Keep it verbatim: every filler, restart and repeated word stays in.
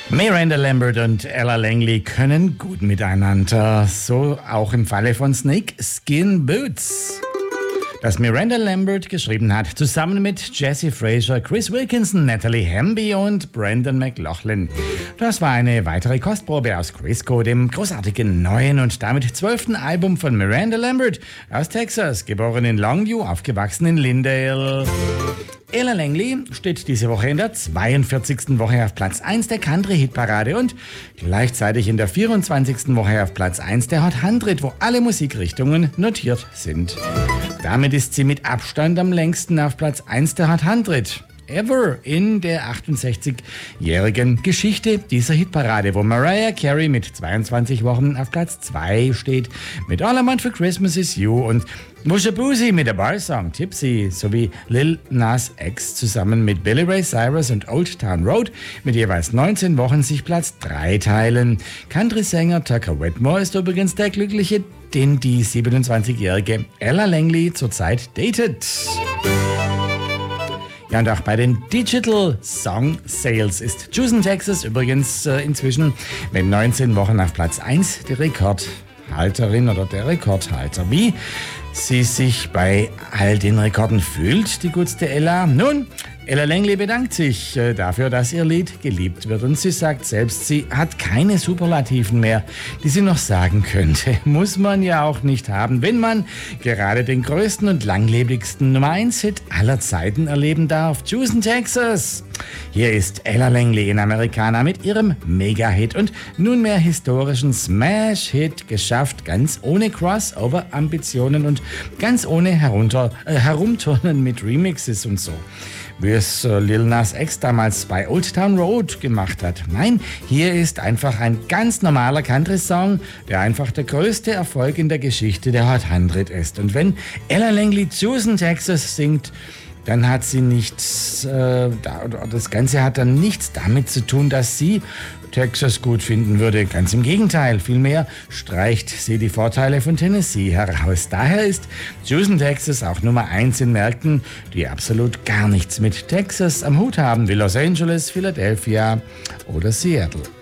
Miranda Lambert und Ella Langley können gut miteinander, so auch im Falle von Snake Skin Boots, das Miranda Lambert geschrieben hat, zusammen mit Jessie Fraser, Chris Wilkinson, Natalie Hamby und Brandon McLaughlin. Das war eine weitere Kostprobe aus Crisco, dem großartigen neuen und damit zwölften Album von Miranda Lambert aus Texas, geboren in Longview, aufgewachsen in Lindale. Ella Langley steht diese Woche in der zweiundvierzigsten Woche auf Platz eins der Country-Hitparade und gleichzeitig in der vierundzwanzigsten Woche auf Platz eins der Hot hundert, wo alle Musikrichtungen notiert sind. Damit ist sie mit Abstand am längsten auf Platz eins der Hot hundert. Ever in der achtundsechzigjährigen Geschichte dieser Hitparade, wo Mariah Carey mit zweiundzwanzig Wochen auf Platz zwei steht, mit All I Want for Christmas Is You und Musha Boozy mit der Bar-Song Tipsy sowie Lil Nas X zusammen mit Billy Ray Cyrus und Old Town Road mit jeweils neunzehn Wochen sich Platz drei teilen. Country-Sänger Tucker Whitmore ist übrigens der Glückliche, den die siebenundzwanzigjährige Ella Langley zurzeit datet. Ja, und auch bei den Digital Song Sales ist Houston, Texas übrigens äh, inzwischen mit neunzehn Wochen auf Platz eins die Rekordhalterin oder der Rekordhalter. Wie sie sich bei all den Rekorden fühlt, die gutste Ella? Nun, Ella Langley bedankt sich äh, dafür, dass ihr Lied geliebt wird. Und sie sagt selbst, sie hat keine Superlativen mehr, die sie noch sagen könnte. Muss man ja auch nicht haben, wenn man gerade den größten und langlebigsten Nummer eins Hit aller Zeiten erleben darf. Houston, Texas. Hier ist Ella Langley in Americana mit ihrem Mega-Hit und nunmehr historischen Smash-Hit geschafft, ganz ohne Crossover-Ambitionen und ganz ohne herunter, äh, Herumturnen mit Remixes und so, wie es äh, Lil Nas X damals bei Old Town Road gemacht hat. Nein, hier ist einfach ein ganz normaler Country-Song, der einfach der größte Erfolg in der Geschichte der Hot hundert ist. Und wenn Ella Langley Houston, Texas singt, dann hat sie nichts, äh, da, das Ganze hat dann nichts damit zu tun, dass sie Texas gut finden würde. Ganz im Gegenteil, vielmehr streicht sie die Vorteile von Tennessee heraus. Daher ist Houston, Texas auch Nummer eins in Märkten, die absolut gar nichts mit Texas am Hut haben, wie Los Angeles, Philadelphia oder Seattle.